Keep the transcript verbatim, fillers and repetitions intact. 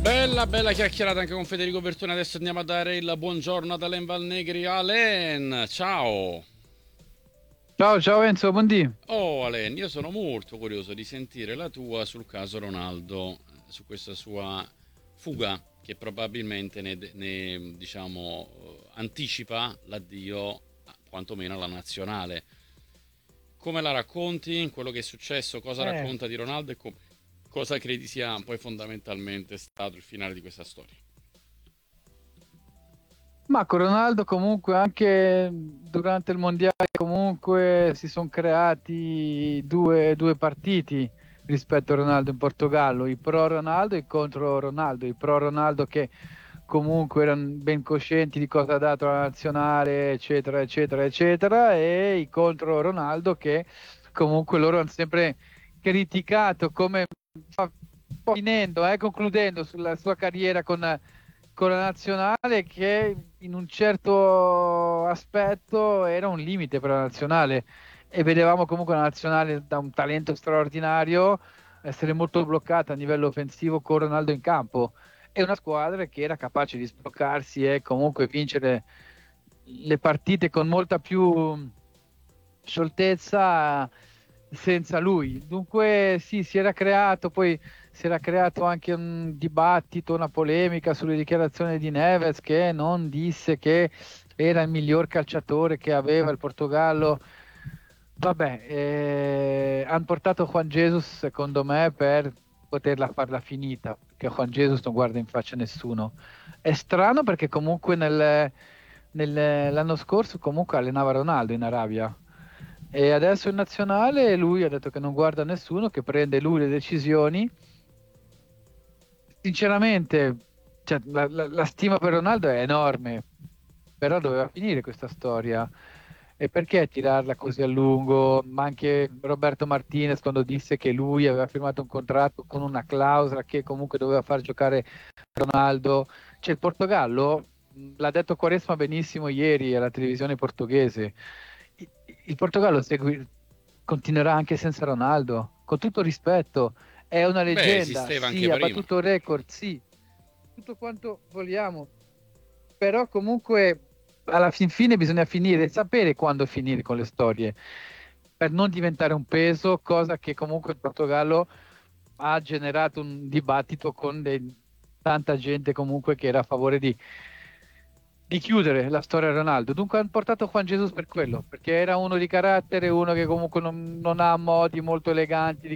Bella, bella chiacchierata anche con Federico Bertone. Adesso andiamo a dare il buongiorno ad Alen Valnegri. Alen, ciao. Ciao, ciao Enzo, buondì. Oh Alen, io sono molto curioso di sentire la tua sul caso Ronaldo, eh, su questa sua fuga che probabilmente ne, ne, diciamo, eh, anticipa l'addio, a- quantomeno alla nazionale. Come la racconti? Quello che è successo? Cosa Eh, racconta di Ronaldo e com- cosa credi sia poi fondamentalmente stato il finale di questa storia? ma con Ronaldo comunque anche durante il mondiale comunque si sono creati due, due partiti rispetto a Ronaldo in Portogallo, i pro Ronaldo e i contro Ronaldo, i pro Ronaldo che comunque erano ben coscienti di cosa ha dato la nazionale, eccetera, eccetera, eccetera, e i contro Ronaldo che comunque loro hanno sempre criticato come fa- finendo, eh, concludendo sulla sua carriera con, con la nazionale che in un certo aspetto era un limite per la nazionale e vedevamo comunque la nazionale da un talento straordinario essere molto bloccata a livello offensivo con Ronaldo in campo e una squadra che era capace di sbloccarsi e comunque vincere le partite con molta più scioltezza senza lui. Dunque sì, si era creato, poi si era creato anche un dibattito, una polemica sulle dichiarazioni di Neves che non disse che era il miglior calciatore che aveva il Portogallo. Vabbè, eh, hanno portato Juan Jesus secondo me per poterla farla finita, perché Juan Jesus non guarda in faccia nessuno. È strano perché comunque nel- nel- l'anno scorso comunque allenava Ronaldo in Arabia e adesso in nazionale lui ha detto che non guarda nessuno, che prende lui le decisioni. Sinceramente, cioè, la, la- la stima per Ronaldo è enorme, però doveva finire questa storia. E perché tirarla così a lungo? Ma anche Roberto Martinez quando disse che lui aveva firmato un contratto con una clausola che comunque doveva far giocare Ronaldo. Cioè il Portogallo, mh, l'ha detto Quaresma benissimo ieri alla televisione portoghese, il, il Portogallo segui- continuerà anche senza Ronaldo, con tutto rispetto, è una Beh, leggenda, esisteva anche sì, ha prima. battuto record, sì, tutto quanto vogliamo, però comunque alla fin fine bisogna finire, sapere quando finire con le storie, per non diventare un peso, cosa che comunque il Portogallo ha generato un dibattito con dei- tanta gente comunque che era a favore di, di chiudere la storia Ronaldo. Dunque hanno portato Juan Jesus per quello, perché era uno di carattere, uno che comunque non, non ha modi molto eleganti di